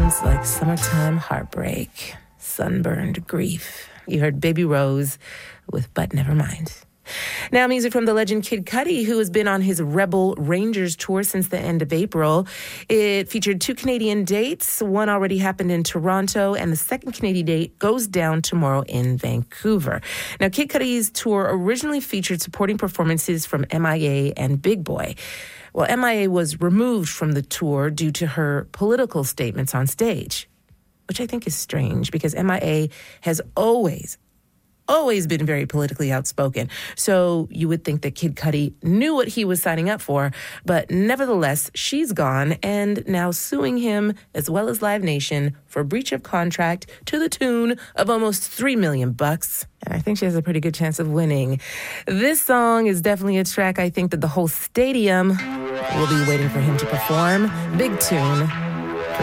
sounds like summertime heartbreak, sunburned grief. You heard Baby Rose with But Never Mind. Now, music from the legend Kid Cudi, who has been on his Rebel Rangers tour since the end of April. It featured 2 Canadian dates. One already happened in Toronto, and the second Canadian date goes down tomorrow in Vancouver. Now, Kid Cudi's tour originally featured supporting performances from MIA and Big Boy. Well, MIA was removed from the tour due to her political statements on stage, which I think is strange because MIA has always been very politically outspoken. So you would think that Kid Cudi knew what he was signing up for, but nevertheless, she's gone and now suing him as well as Live Nation for breach of contract to the tune of almost $3 million. And I think she has a pretty good chance of winning. This song is definitely a track I think that the whole stadium will be waiting for him to perform. Big tune.